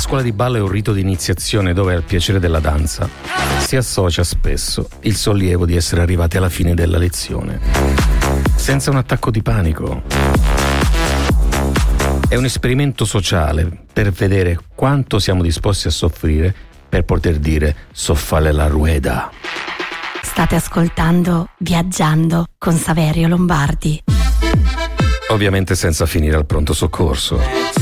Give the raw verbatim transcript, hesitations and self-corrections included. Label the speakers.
Speaker 1: scuola di ballo è un rito di iniziazione dove al piacere della danza si associa spesso il sollievo di essere arrivati alla fine della lezione, senza un attacco di panico. È un esperimento sociale per vedere quanto siamo disposti a soffrire per poter dire so fare la rueda.
Speaker 2: State ascoltando Viaggiando con Saverio Lombardi.
Speaker 1: Ovviamente senza finire al pronto soccorso.